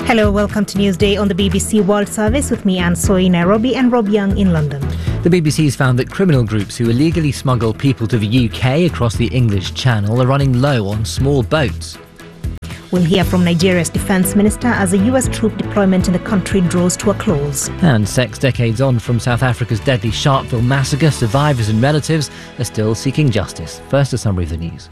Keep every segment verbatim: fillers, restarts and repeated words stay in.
Hello, welcome to Newsday on the B B C World Service with me, Anne Soy, in Nairobi, and Rob Young in London. The B B C's found that criminal groups who illegally smuggle people to the U K across the English Channel are running low on small boats. We'll hear from Nigeria's defence minister as a U S troop deployment in the country draws to a close. And six decades on from South Africa's deadly Sharpeville massacre, survivors and relatives are still seeking justice. First, a summary of the news.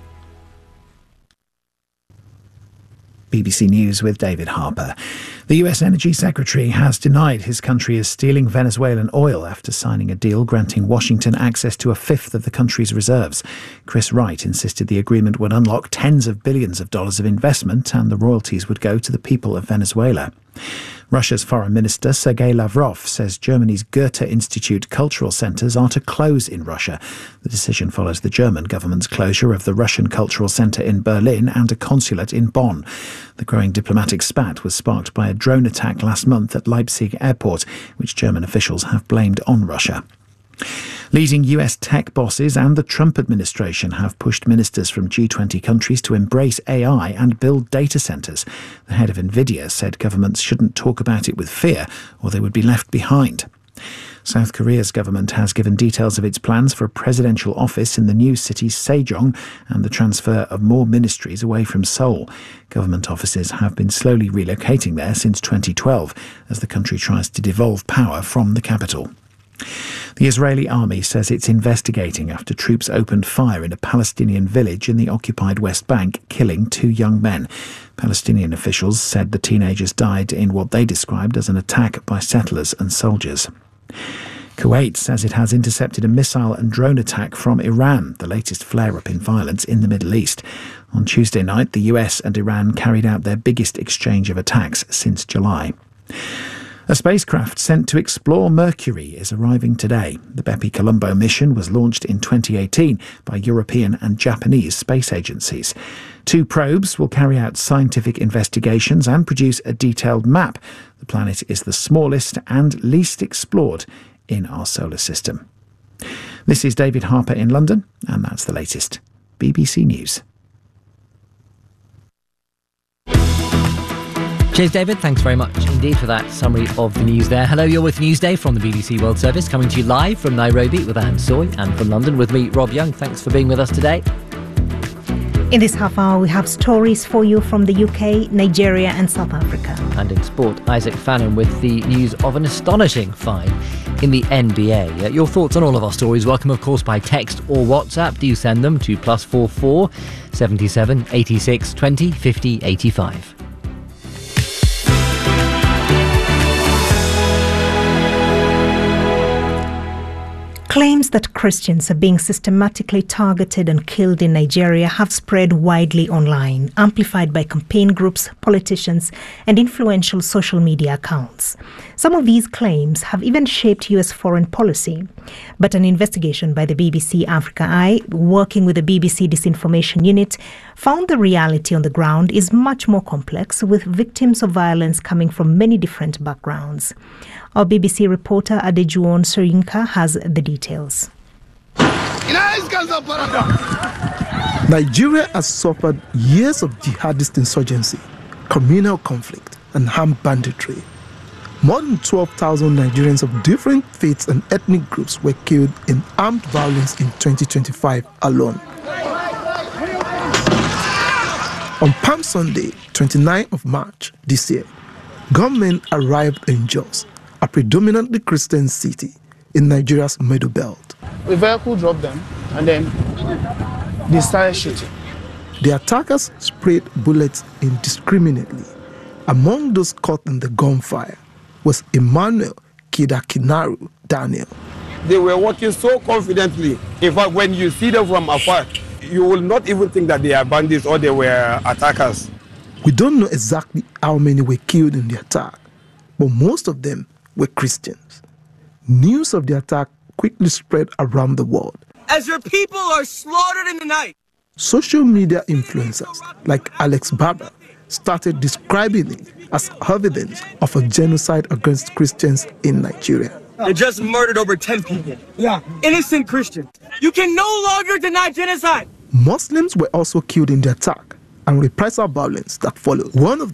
B B C News with David Harper. The U S Energy Secretary has denied his country is stealing Venezuelan oil after signing a deal granting Washington access to a fifth of the country's reserves. Chris Wright insisted the agreement would unlock tens of billions of dollars of investment and the royalties would go to the people of Venezuela. Russia's Foreign Minister Sergei Lavrov says Germany's Goethe Institute cultural centres are to close in Russia. The decision follows the German government's closure of the Russian Cultural Centre in Berlin and a consulate in Bonn. The growing diplomatic spat was sparked by a drone attack last month at Leipzig airport, which German officials have blamed on Russia. Leading U S tech bosses and the Trump administration have pushed ministers from G twenty countries to embrace A I and build data centres. The head of Nvidia said governments shouldn't talk about it with fear or they would be left behind. South Korea's government has given details of its plans for a presidential office in the new city Sejong and the transfer of more ministries away from Seoul. Government offices have been slowly relocating there since twenty twelve as the country tries to devolve power from the capital. The Israeli army says it's investigating after troops opened fire in a Palestinian village in the occupied West Bank, killing two young men. Palestinian officials said the teenagers died in what they described as an attack by settlers and soldiers. Kuwait says it has intercepted a missile and drone attack from Iran, the latest flare-up in violence in the Middle East. On Tuesday night, the U S and Iran carried out their biggest exchange of attacks since July. A spacecraft sent to explore Mercury is arriving today. The Bepi Colombo mission was launched in twenty eighteen by European and Japanese space agencies. Two probes will carry out scientific investigations and produce a detailed map. The planet is the smallest and least explored in our solar system. This is David Harper in London, and that's the latest. B B C News. Cheers, David. Thanks very much indeed for that summary of the news there. Hello, you're with Newsday from the B B C World Service, coming to you live from Nairobi with Anne Soy, and from London with me, Rob Young. Thanks for being with us today. In this half hour, we have stories for you from the U K, Nigeria and South Africa. And in sport, Isaac Fannin with the news of an astonishing find in the N B A. Uh, your thoughts on all of our stories, welcome of course by text or WhatsApp. Do send them to plus four four seventy seven eighty six twenty fifty eighty five. Claims that Christians are being systematically targeted and killed in Nigeria have spread widely online, amplified by campaign groups, politicians, and influential social media accounts. Some of these claims have even shaped U S foreign policy. But an investigation by the B B C Africa Eye, working with the B B C Disinformation Unit, found the reality on the ground is much more complex, with victims of violence coming from many different backgrounds. Our B B C reporter Adejuwon Soyinka has the details. Nigeria has suffered years of jihadist insurgency, communal conflict, and armed banditry. More than twelve thousand Nigerians of different faiths and ethnic groups were killed in armed violence in twenty twenty-five alone. On Palm Sunday, twenty-ninth of March this year, gunmen arrived in Jos, a predominantly Christian city in Nigeria's Middle Belt. A vehicle dropped them and then they started shooting. The attackers sprayed bullets indiscriminately. Among those caught in the gunfire was Emmanuel Kidakinaru Daniel. They were walking so confidently. In fact, when you see them from afar, you will not even think that they are bandits or they were attackers. We don't know exactly how many were killed in the attack, but most of them were Christians. News of the attack quickly spread around the world. As your people are slaughtered in the night. Social media influencers like Alex Barber started describing it as evidence of a genocide against Christians in Nigeria. They just murdered over ten people. Yeah. Innocent Christians. You can no longer deny genocide. Muslims were also killed in the attack and reprisal violence that followed. One of them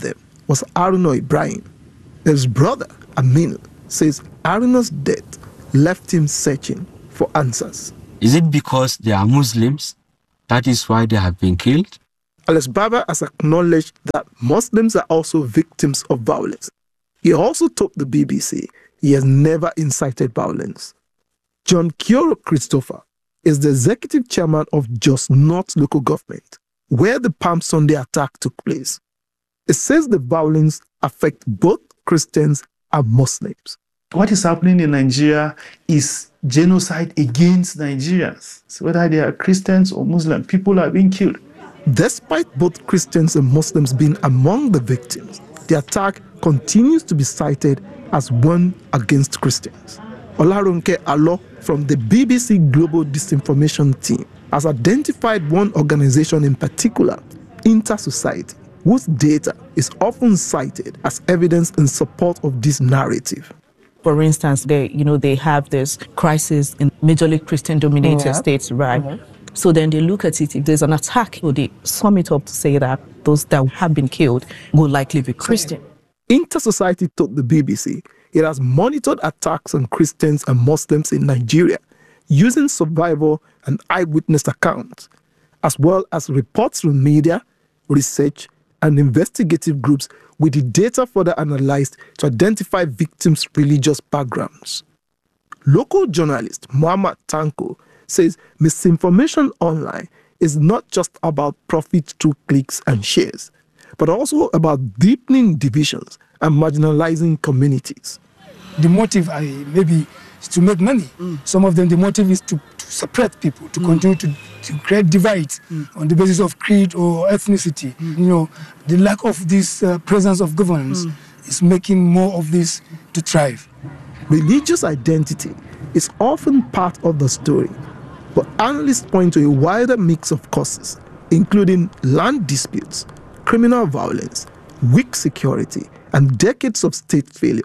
was Haruna Ibrahim. His brother, Aminu, says Haruna's death left him searching for answers. Is it because they are Muslims? That is why they have been killed? Alex Baba has acknowledged that Muslims are also victims of violence. He also told the B B C he has never incited violence. John Kioro Christopher is the executive chairman of Jos North local government, where the Palm Sunday attack took place. It says the violence affects both Christians and Muslims. What is happening in Nigeria is genocide against Nigerians. So whether they are Christians or Muslim, people are being killed. Despite both Christians and Muslims being among the victims, the attack continues to be cited as one against Christians. Olarunke Alo from the B B C Global Disinformation Team has identified one organization in particular, Inter-Society, whose data is often cited as evidence in support of this narrative. For instance, they, you know, they have this crisis in majorly Christian-dominated yeah. states, right? Mm-hmm. So then they look at it, if there's an attack, so they sum it up to say that those that have been killed will likely be Christian. Inter-Society told the B B C it has monitored attacks on Christians and Muslims in Nigeria using survivor and eyewitness accounts, as well as reports from media, research, and investigative groups with the data further analyzed to identify victims' religious backgrounds. Local journalist Muhammad Tanko says misinformation online is not just about profit through clicks and shares, but also about deepening divisions and marginalizing communities. The motive uh, maybe is to make money. Mm. Some of them, the motive is to, to separate people, to mm. continue to, to create divides mm. on the basis of creed or ethnicity. Mm. You know, the lack of this uh, presence of governance mm. is making more of this to thrive. Religious identity is often part of the story, but analysts point to a wider mix of causes, including land disputes, criminal violence, weak security, and decades of state failure.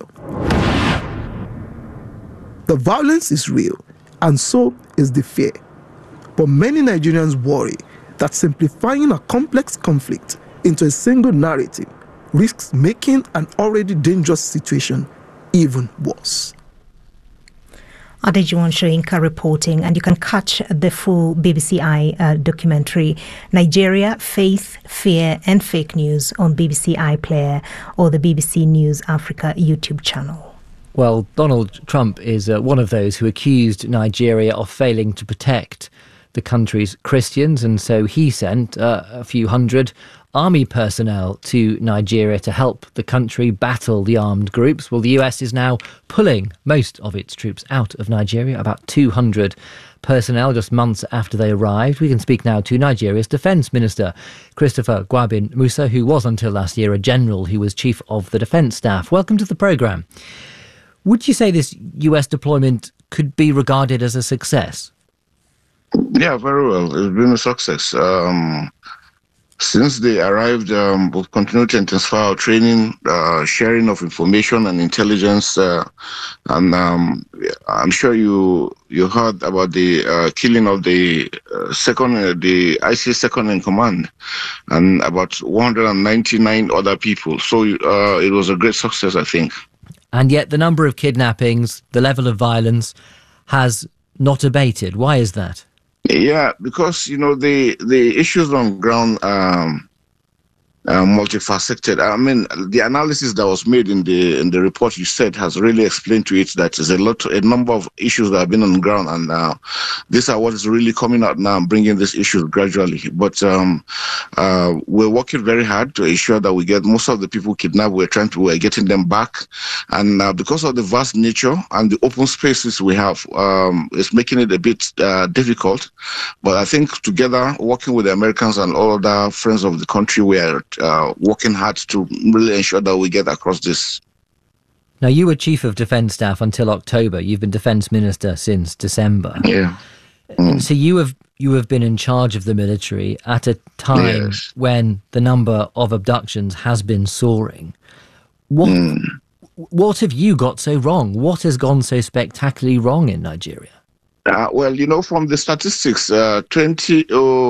The violence is real, and so is the fear. But many Nigerians worry that simplifying a complex conflict into a single narrative risks making an already dangerous situation even worse. Adejuwon Soyinka reporting, and you can catch the full B B C I uh, documentary, Nigeria, Faith, Fear and Fake News on B B C iPlayer or the B B C News Africa YouTube channel. Well, Donald Trump is uh, one of those who accused Nigeria of failing to protect the country's Christians, and so he sent uh, a few hundred army personnel to Nigeria to help the country battle the armed groups. Well, the U S is now pulling most of its troops out of Nigeria, about two hundred personnel just months after they arrived. We can speak now to Nigeria's Defence Minister, Christopher Gwabin Musa, who was until last year a general who was chief of the Defence Staff. Welcome to the programme. Would you say this U S deployment could be regarded as a success? Yeah, very well. It's been a success. Um, since they arrived, um, we've continued to intensify our training, uh, sharing of information and intelligence. Uh, and um, I'm sure you you heard about the uh, killing of the uh, second, uh, the I C S second in command, and about one hundred ninety-nine other people. So uh, it was a great success, I think. And yet the number of kidnappings, the level of violence has not abated. Why is that? Yeah, because, you know, the, the issues on ground um, are multifaceted. I mean, the analysis that was made in the in the report you said has really explained to it that there's a lot, a number of issues that have been on the ground, and uh, these are what is really coming out now and bringing these issues gradually. But um, uh, we're working very hard to ensure that we get most of the people kidnapped. We're trying to, we're getting them back, and uh, because of the vast nature and the open spaces we have, um, it's making it a bit uh, difficult. But I think together, working with the Americans and all other friends of the country, we are uh, working hard to really ensure that we get across this. Now, you were Chief of Defence Staff until October. You've been Defence Minister since December. Yeah. Mm. So you have you have been in charge of the military at a time yes. when the number of abductions has been soaring. What mm. what have you got so wrong? What has gone so spectacularly wrong in Nigeria? Uh, well, you know, from the statistics, uh, twenty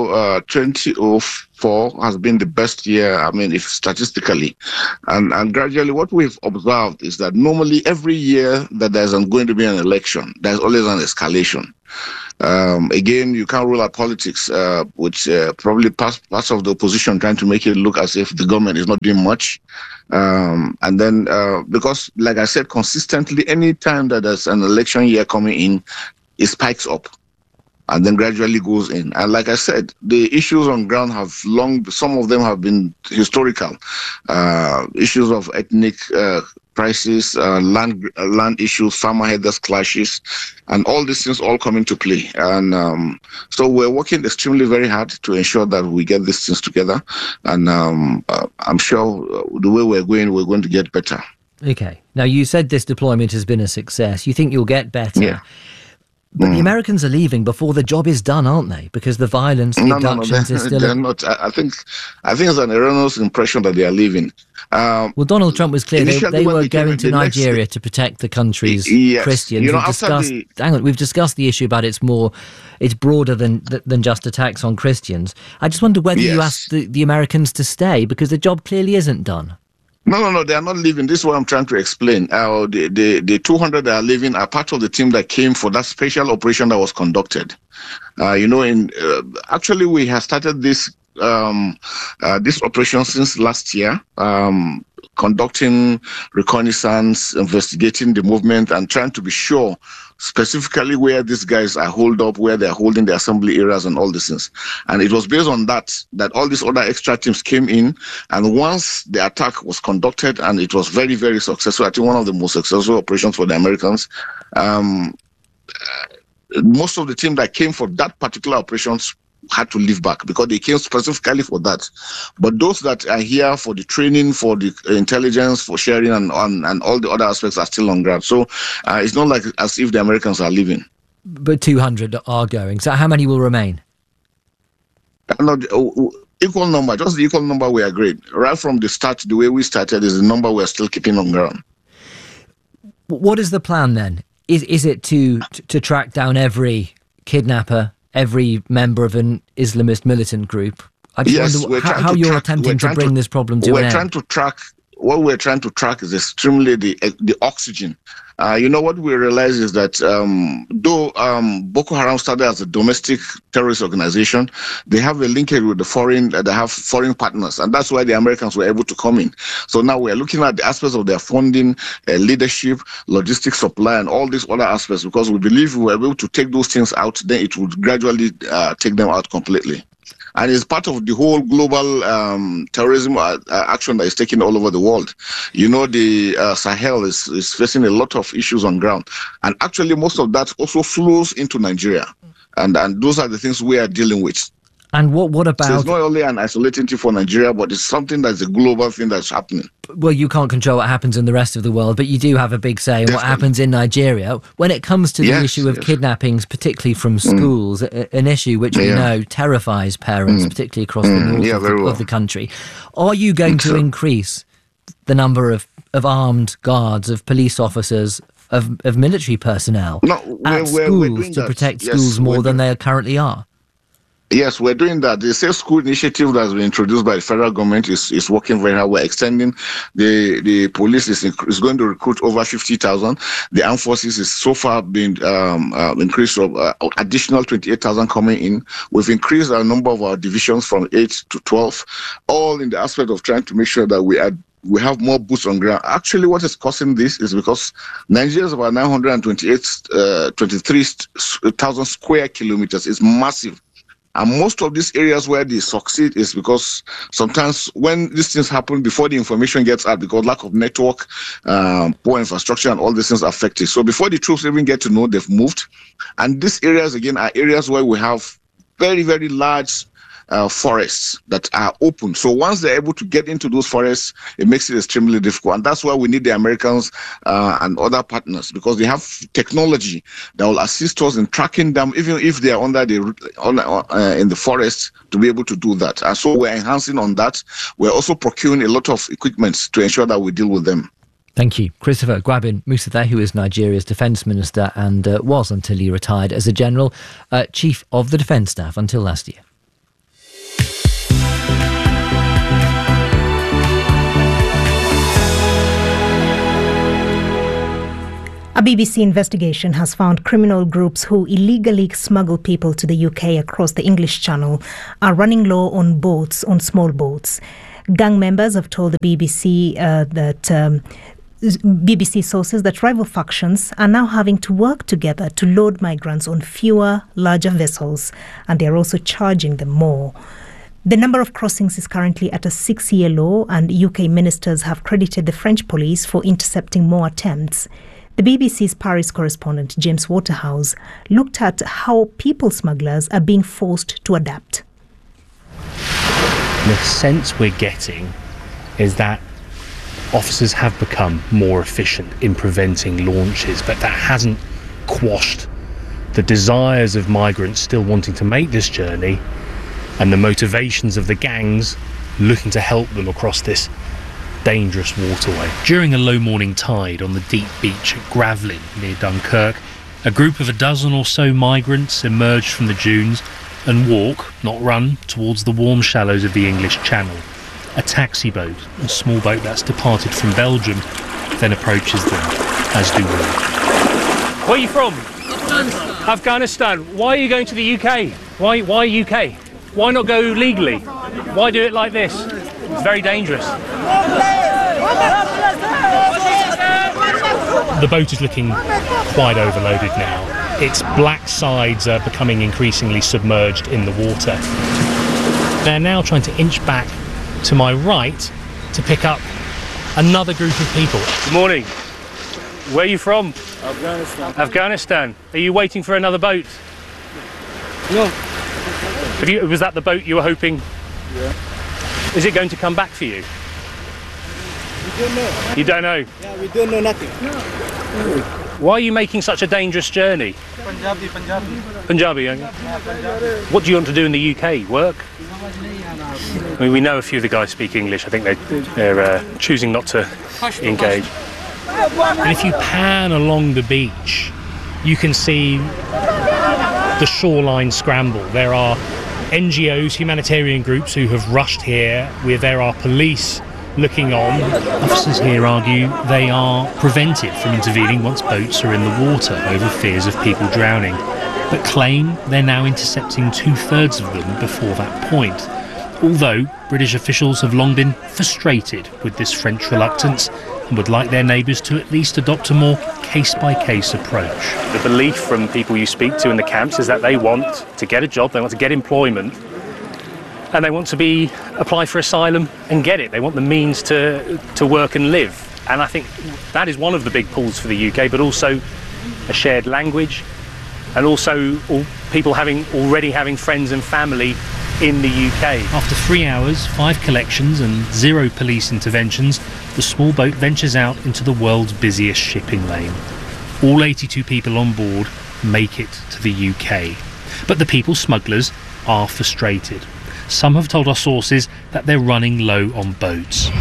oh four has been the best year, I mean, if statistically. And, and gradually what we've observed is that normally every year that there's going to be an election, there's always an escalation. Um, again, you can't rule out politics, uh, which uh, probably parts, parts of the opposition trying to make it look as if the government is not doing much. Um, and then, uh, because, like I said, consistently, any time that there's an election year coming in, it spikes up and then gradually goes in. And like I said, the issues on ground have long, some of them have been historical. Uh, issues of ethnic uh, crisis, uh, land uh, land issues, farmer headers clashes, and all these things all come into play. And um, so we're working extremely very hard to ensure that we get these things together. And um, uh, I'm sure the way we're going, we're going to get better. Okay. Now, you said this deployment has been a success. You think you'll get better. Yeah. But Mm. the Americans are leaving before the job is done, aren't they? Because the violence, the No, no, no, abductions they're, is still... they're not. I I think, I think it's an erroneous impression that they are leaving. Um, Well, Donald Trump was clear they, initially they when were they came going in, to the next- Nigeria to protect the country's Yes. Christians. You know, we've after discussed. the- Hang on, we've discussed the issue about it's more, it's broader than than just attacks on Christians. I just wonder whether you Yes. asked the, the Americans to stay because the job clearly isn't done. No, no, no, they are not leaving. This is what I'm trying to explain. Uh, the, the, the two hundred that are leaving are part of the team that came for that special operation that was conducted. Uh, you know, in uh, actually, we have started this um, uh, this operation since last year, um, conducting reconnaissance, investigating the movement, and trying to be sure specifically where these guys are holed up, where they're holding the assembly areas and all these things. And it was based on that, that all these other extra teams came in. And once the attack was conducted, and it was very, very successful, I think one of the most successful operations for the Americans, um, uh, most of the team that came for that particular operations had to leave back because they came specifically for that. But those that are here for the training, for the intelligence, for sharing, and and, and all the other aspects are still on ground. So uh, it's not like as if the Americans are leaving. But two hundred are going. So how many will remain? No, uh, equal number, just the equal number we agreed. Right from the start, the way we started is the number we're still keeping on ground. What is the plan then? Is is it to to, to track down every kidnapper, every member of an Islamist militant group? I just Yes, wonder we're how, trying how to you're track- attempting we're to trying bring to- this problem to We're an end. trying to track, what we're trying to track is extremely the the oxygen. Uh, you know, what we realize is that um, though um, Boko Haram started as a domestic terrorist organization, they have a linkage with the foreign, uh, they have foreign partners, and that's why the Americans were able to come in. So now we're looking at the aspects of their funding, uh, leadership, logistics supply, and all these other aspects, because we believe we were able to take those things out, then it would gradually uh, take them out completely. And it's part of the whole global um, terrorism uh, uh, action that is taken all over the world. You know, the uh, Sahel is, is facing a lot of issues on ground. And actually, most of that also flows into Nigeria. And, and those are the things we are dealing with. And what what So about? it's not only an isolating thing for Nigeria, but it's something that's a global thing that's happening. Well, you can't control what happens in the rest of the world, but you do have a big say in what Definitely. happens in Nigeria. When it comes to the Yes, issue of yes. kidnappings, particularly from schools, a- an issue which we Yeah. know terrifies parents, particularly across the Mm, north yeah, of, the, very well. of the country, are you going Think to so. increase the number of, of armed guards, of police officers, of, of military personnel No, at we're, we're, schools we're doing to that. protect Yes, schools more we're than doing- they currently are? Yes, we're doing that. The Safe School initiative that has been introduced by the federal government is, is working very hard. We're extending. The the police is, inc- is going to recruit over fifty thousand. The armed forces is so far been um, uh, increased of uh, additional twenty-eight thousand coming in. We've increased our number of our divisions from eight to twelve, all in the aspect of trying to make sure that we are we have more boots on ground. Actually, what is causing this is because Nigeria is about nine hundred twenty-eight, uh, twenty-three thousand square kilometers. It's massive. And most of these areas where they succeed is because sometimes when these things happen before the information gets out, because lack of network, um, poor infrastructure, and all these things affect it. So before the troops even get to know, they've moved. And these areas, again, are areas where we have very, very large uh, forests that are open. So once they're able to get into those forests, it makes it extremely difficult. And that's why we need the Americans uh, and other partners, because they have technology that will assist us in tracking them, even if they are under the on, uh, in the forest, to be able to do that. And so we're enhancing on that. We're also procuring a lot of equipment to ensure that we deal with them. Thank you. Christopher Gwabin Musa there, who is Nigeria's Defence Minister and uh, was, until he retired as a general, uh, Chief of the Defence Staff until last year. A B B C investigation has found criminal groups who illegally smuggle people to the U K across the English Channel are running low on boats, on small boats. Gang members have told the B B C uh, that um, B B C sources that rival factions are now having to work together to load migrants on fewer, larger vessels, and they are also charging them more. The number of crossings is currently at a six-year low, and U K ministers have credited the French police for intercepting more attempts. The B B C's Paris correspondent James Waterhouse looked at how people smugglers are being forced to adapt. The sense we're getting is that officers have become more efficient in preventing launches, but that hasn't quashed the desires of migrants still wanting to make this journey and the motivations of the gangs looking to help them across this dangerous waterway. During a low morning tide on the deep beach at Gravelin near Dunkirk, a group of a dozen or so migrants emerged from the dunes and walk, not run, towards the warm shallows of the English Channel. A taxi boat, a small boat that's departed from Belgium, then approaches them, as do we. Where are you from? Afghanistan. Afghanistan. Why are you going to the U K? Why, why U K? Why not go legally? Why do it like this? It's very dangerous. The boat is looking quite overloaded now. Its black sides are becoming increasingly submerged in the water. They're now trying to inch back to my right to pick up another group of people. Good morning. Where are you from? Afghanistan. Afghanistan. Are you waiting for another boat? No. Have you, was that the boat you were hoping? Yeah. Is it going to come back for you? We don't know. You don't know? Yeah, we don't know nothing. No. Why are you making such a dangerous journey? Punjabi, Punjabi. Punjabi, yeah. Yeah, Punjabi. What do you want to do in the U K? Work? I mean, we know a few of the guys speak English. I think they, they're uh, choosing not to engage. And if you pan along the beach, you can see the shoreline scramble. There are N G Os, humanitarian groups who have rushed here, where there are police looking on. Officers here argue they are prevented from intervening once boats are in the water over fears of people drowning, but claim they're now intercepting two-thirds of them before that point. Although British officials have long been frustrated with this French reluctance and would like their neighbours to at least adopt a more case-by-case approach. The belief from people you speak to in the camps is that they want to get a job, they want to get employment, and they want to be apply for asylum and get it. They want the means to to work and live. And I think that is one of the big pulls for the U K, but also a shared language, and also all people having already having friends and family in the U K. After three hours, five collections and zero police interventions, the small boat ventures out into the world's busiest shipping lane. All eighty-two people on board make it to the U K. But the people smugglers are frustrated. Some have told our sources that they're running low on boats.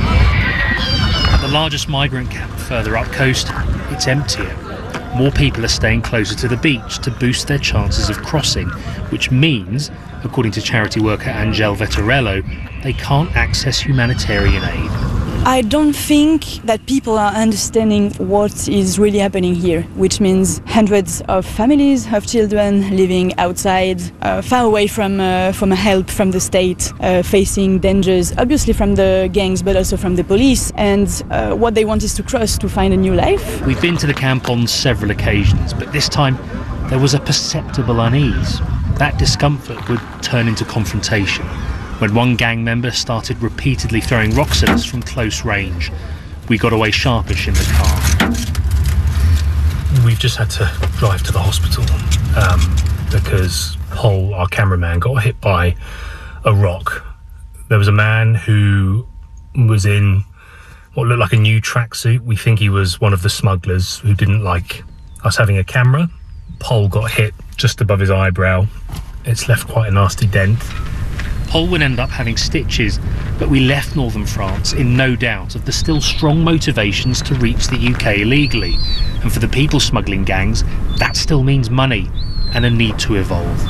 At the largest migrant camp further up coast, it's emptier. More people are staying closer to the beach to boost their chances of crossing, which means, according to charity worker Angel Vettorello, they can't access humanitarian aid. I don't think that people are understanding what is really happening here, which means hundreds of families of children living outside, uh, far away from uh, from help from the state, uh, facing dangers, obviously from the gangs, but also from the police. And uh, what they want is to cross to find a new life. We've been to the camp on several occasions, but this time there was a perceptible unease. That discomfort would turn into confrontation when one gang member started repeatedly throwing rocks at us from close range. We got away sharpish in the car. We've just had to drive to the hospital um, because Paul, our cameraman, got hit by a rock. There was a man who was in what looked like a new tracksuit. We think he was one of the smugglers who didn't like us having a camera. Paul got hit just above his eyebrow. It's left quite a nasty dent. Paul would end up having stitches, but we left northern France in no doubt of the still strong motivations to reach the U K illegally. And for the people smuggling gangs, that still means money and a need to evolve.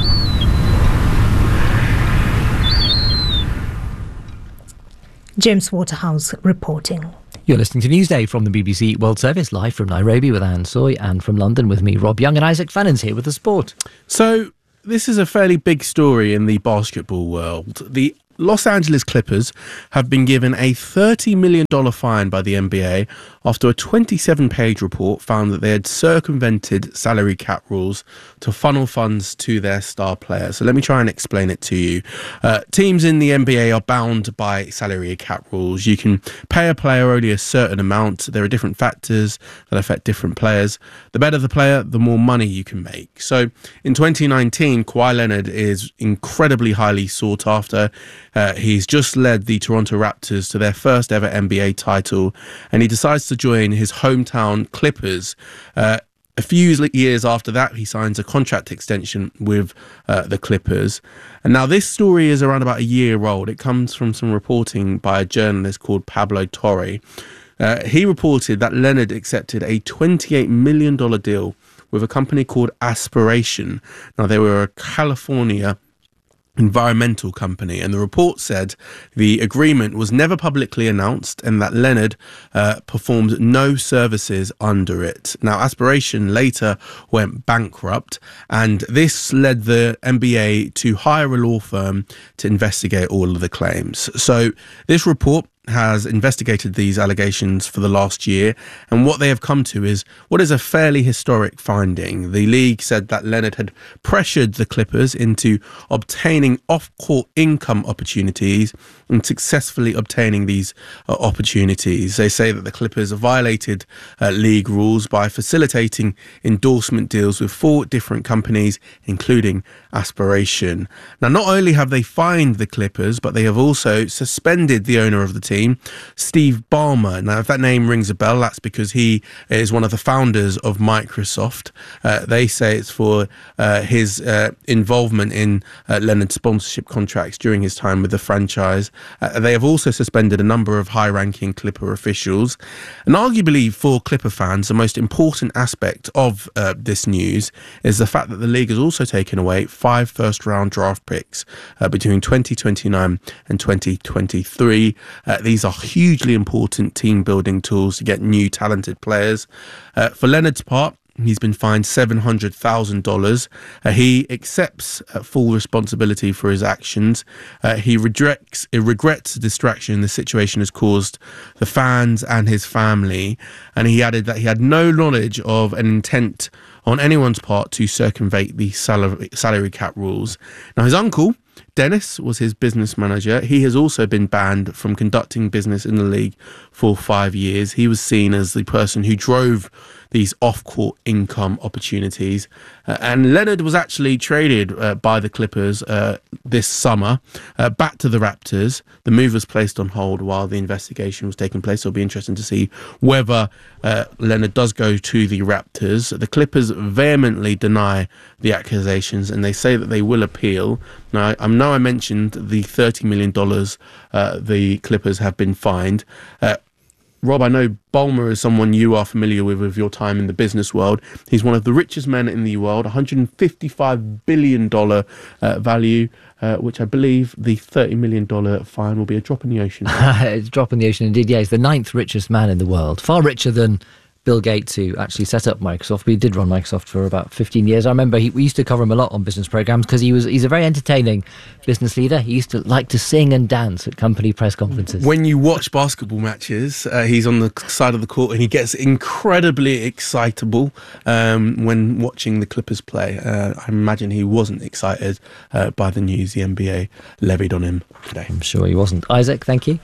James Waterhouse reporting. You're listening to Newsday from the B B C World Service, live from Nairobi with Anne Soy, and from London with me, Rob Young, and Isaac Fannon's here with the sport. So, this is a fairly big story in the basketball world. The Los Angeles Clippers have been given a thirty million dollars fine by the N B A after a twenty-seven page report found that they had circumvented salary cap rules to funnel funds to their star players. So let me try and explain it to you. Uh, teams in the N B A are bound by salary cap rules. You can pay a player only a certain amount. There are different factors that affect different players. The better the player, the more money you can make. So in twenty nineteen, Kawhi Leonard is incredibly highly sought after. Uh, he's just led the Toronto Raptors to their first ever N B A title, and he decides to join his hometown Clippers. Uh, a few years after that, he signs a contract extension with uh, the Clippers. And now this story is around about a year old. It comes from some reporting by a journalist called Pablo Torre. Uh, he reported that Leonard accepted a twenty-eight million dollars deal with a company called Aspiration. Now, they were a California environmental company, and the report said the agreement was never publicly announced and that Leonard uh, performed no services under it. Now, Aspiration later went bankrupt, and this led the N B A to hire a law firm to investigate all of the claims. So this report has investigated these allegations for the last year, and what they have come to is what is a fairly historic finding. The league said that Leonard had pressured the Clippers into obtaining off-court income opportunities and successfully obtaining these uh, opportunities. They say that the Clippers violated uh, league rules by facilitating endorsement deals with four different companies, including Aspiration. Now, not only have they fined the Clippers, but they have also suspended the owner of the team, Steve Ballmer. Now, if that name rings a bell, that's because he is one of the founders of Microsoft. Uh, they say it's for uh, his uh, involvement in uh, Leonard's sponsorship contracts during his time with the franchise. Uh, they have also suspended a number of high-ranking Clipper officials. And arguably for Clipper fans, the most important aspect of uh, this news is the fact that the league has also taken away five first-round draft picks uh, between twenty twenty-nine and twenty twenty-three. Uh, these are hugely important team-building tools to get new talented players. Uh, for Leonard's part, he's been fined seven hundred thousand dollars. Uh, he accepts uh, full responsibility for his actions. Uh, he regrets, uh, regrets the distraction the situation has caused the fans and his family. And he added that he had no knowledge of an intent on anyone's part to circumvent the salary, salary cap rules. Now, his uncle, Dennis, was his business manager. He has also been banned from conducting business in the league for five years. He was seen as the person who drove these off-court income opportunities. Uh, and Leonard was actually traded uh, by the Clippers uh, this summer uh, back to the Raptors. The move was placed on hold while the investigation was taking place. It'll be interesting to see whether uh, Leonard does go to the Raptors. The Clippers vehemently deny the accusations, and they say that they will appeal. Now, I know I mentioned the thirty million dollars uh, the Clippers have been fined. Uh, Rob, I know Ballmer is someone you are familiar with with your time in the business world. He's one of the richest men in the world, one hundred fifty-five billion dollars uh, value, uh, which I believe the thirty million dollars fine will be a drop in the ocean. It's a drop in the ocean indeed, yeah. He's the ninth richest man in the world, far richer than Bill Gates, who actually set up Microsoft. We did run Microsoft for about fifteen years. I remember he, we used to cover him a lot on business programs because he was he's a very entertaining business leader. He used to like to sing and dance at company press conferences. When you watch basketball matches, uh, he's on the side of the court and he gets incredibly excitable um, when watching the Clippers play. Uh, I imagine he wasn't excited uh, by the news the N B A levied on him today. I'm sure he wasn't. Isaac, thank you.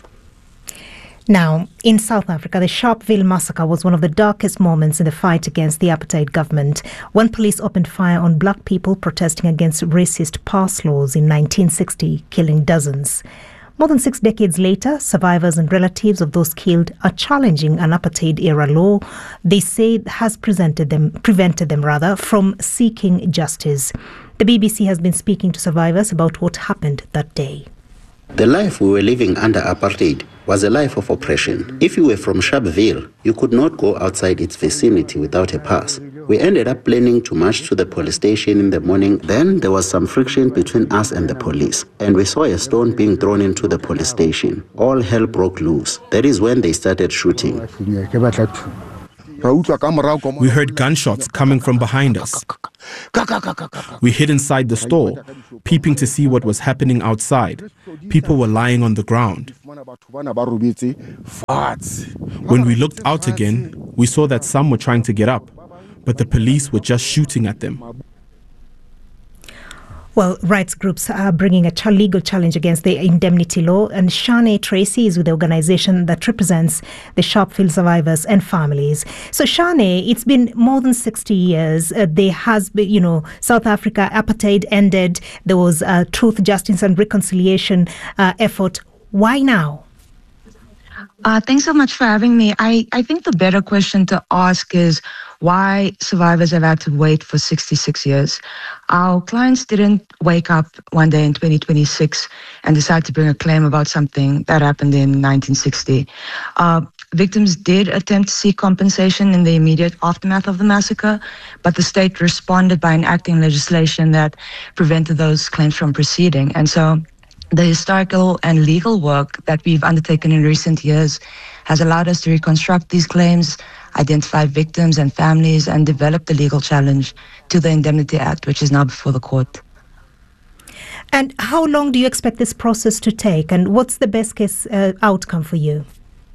Now, in South Africa, the Sharpeville massacre was one of the darkest moments in the fight against the apartheid government, when police opened fire on black people protesting against racist pass laws in nineteen sixty, killing dozens. More than six decades later, survivors and relatives of those killed are challenging an apartheid-era law they say has presented them, prevented them rather from seeking justice. The B B C has been speaking to survivors about what happened that day. The life we were living under apartheid was a life of oppression. If you were from Sharpeville, you could not go outside its vicinity without a pass. We ended up planning to march to the police station in the morning. Then there was some friction between us and the police, and we saw a stone being thrown into the police station. All hell broke loose. That is when they started shooting. We heard gunshots coming from behind us. We hid inside the store, peeping to see what was happening outside. People were lying on the ground. When we looked out again, we saw that some were trying to get up, but the police were just shooting at them. Well, rights groups are bringing a ch- legal challenge against the indemnity law, and Shanae Tracy is with the organization that represents the Sharpeville survivors and families. So, Shanae, it's been more than sixty years. Uh, there has been, you know, South Africa, apartheid ended. There was a truth, justice and reconciliation uh, effort. Why now? Uh, thanks so much for having me. I, I think the better question to ask is why survivors have had to wait for sixty-six years. Our clients didn't wake up one day in twenty twenty-six and decide to bring a claim about something that happened in nineteen sixty. Uh, victims did attempt to seek compensation in the immediate aftermath of the massacre, but the state responded by enacting legislation that prevented those claims from proceeding. And so the historical and legal work that we've undertaken in recent years has allowed us to reconstruct these claims, identify victims and families, and develop the legal challenge to the Indemnity Act, which is now before the court. And how long do you expect this process to take, and what's the best case uh, outcome for you?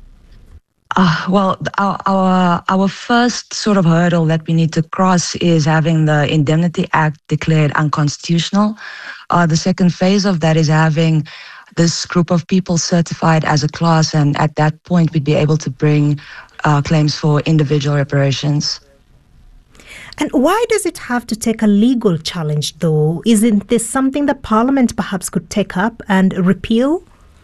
Uh, well, our, our our first sort of hurdle that we need to cross is having the Indemnity Act declared unconstitutional. Uh, the second phase of that is having this group of people certified as a class, and at that point we'd be able to bring uh, claims for individual reparations. And why does it have to take a legal challenge, though? Isn't this something that Parliament perhaps could take up and repeal?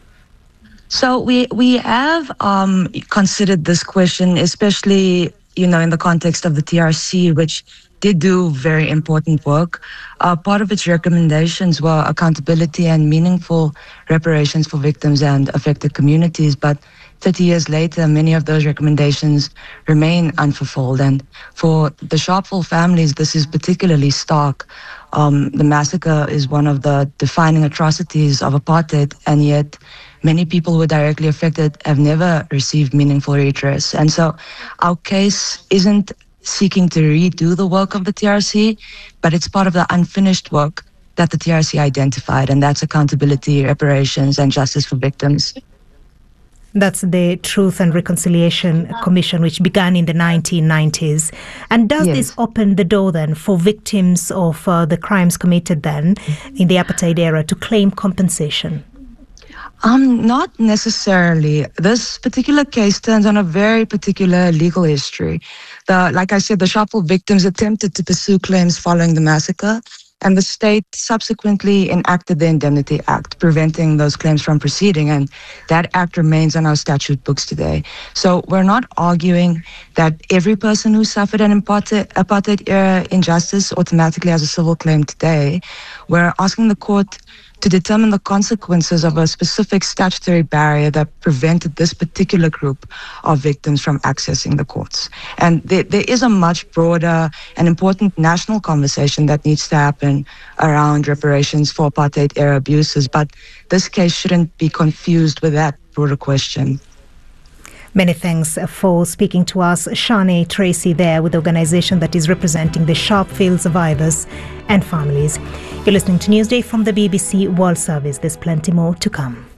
So we we have um, considered this question, especially, you know, in the context of the T R C, which did do very important work. Uh, part of its recommendations were accountability and meaningful reparations for victims and affected communities. But thirty years later, many of those recommendations remain unfulfilled. And for the Sharpeville families, this is particularly stark. Um, the massacre is one of the defining atrocities of apartheid, and yet many people who were directly affected have never received meaningful redress. And so our case isn't seeking to redo the work of the T R C, but it's part of the unfinished work that the T R C identified, and that's accountability, reparations, and justice for victims. That's the Truth and Reconciliation Commission, which began in the nineteen nineties. And does yes. this open the door then for victims of uh, the crimes committed then in the apartheid era to claim compensation? Um, not necessarily. This particular case turns on a very particular legal history. The, like I said, the Sharpeville victims attempted to pursue claims following the massacre, and the state subsequently enacted the Indemnity Act, preventing those claims from proceeding, and that act remains on our statute books today. So we're not arguing that every person who suffered an apartheid, apartheid era injustice automatically has a civil claim today. We're asking the court to determine the consequences of a specific statutory barrier that prevented this particular group of victims from accessing the courts. And there, there is a much broader and important national conversation that needs to happen around reparations for apartheid-era abuses, but this case shouldn't be confused with that broader question. Many thanks for speaking to us. Shanae Tracy there with the organisation that is representing the Sharpeville survivors and families. You're listening to Newsday from the B B C World Service. There's plenty more to come.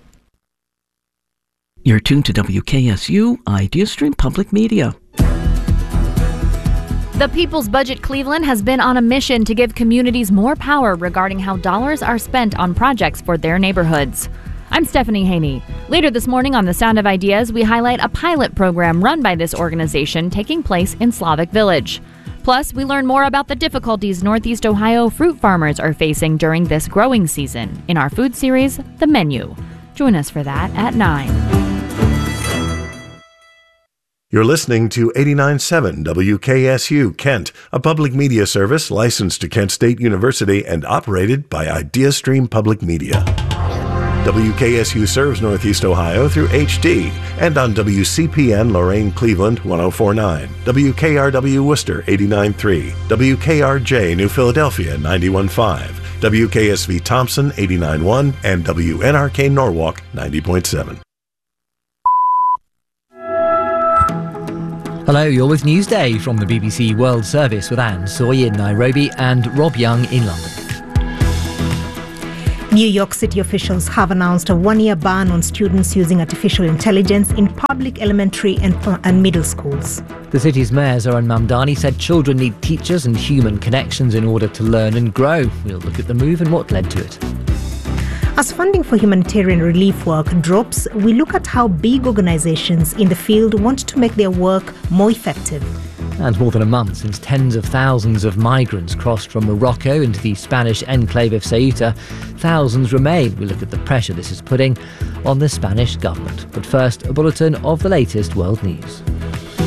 You're tuned to W K S U, Ideastream Public Media. The People's Budget Cleveland has been on a mission to give communities more power regarding how dollars are spent on projects for their neighborhoods. I'm Stephanie Haney. Later this morning on The Sound of Ideas, we highlight a pilot program run by this organization taking place in Slavic Village. Plus, we learn more about the difficulties Northeast Ohio fruit farmers are facing during this growing season in our food series, The Menu. Join us for that at nine. You're listening to eighty-nine point seven W K S U Kent, a public media service licensed to Kent State University and operated by IdeaStream Public Media. W K S U serves Northeast Ohio through H D and on W C P N Lorain Cleveland one oh four point nine, W K R W Worcester eighty-nine point three, W K R J New Philadelphia ninety-one point five, W K S V Thompson eighty-nine point one, and W N R K Norwalk ninety point seven. Hello, you're with Newsday from the B B C World Service with Anne Soy in Nairobi and Rob Young in London. New York City officials have announced a one-year ban on students using artificial intelligence in public elementary and, and middle schools. The city's mayor, Zoran Mamdani, said children need teachers and human connections in order to learn and grow. We'll look at the move and what led to it. As funding for humanitarian relief work drops, we look at how big organizations in the field want to make their work more effective. And more than a month since tens of thousands of migrants crossed from Morocco into the Spanish enclave of Ceuta, thousands remain. We look at the pressure this is putting on the Spanish government. But first, a bulletin of the latest world news.